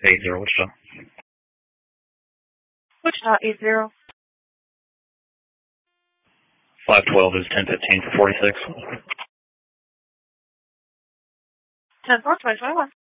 80 Wichita. Wichita 80. 512 is 1015 for 46. 10-4, 2021.